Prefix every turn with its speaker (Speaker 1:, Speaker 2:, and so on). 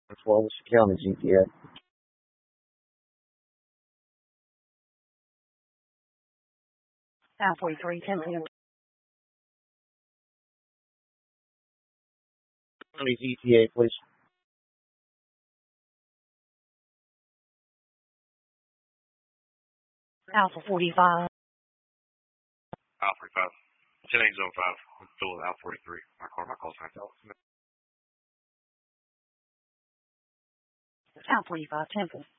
Speaker 1: That's why we should count the GTA.
Speaker 2: Al 43, 10 million.
Speaker 1: County GTA, please.
Speaker 2: Alpha 45.
Speaker 3: Alpha 45. 10 zone 5. I'm still with Alpha 43. My call sign tells me.
Speaker 2: Al 45, Temple.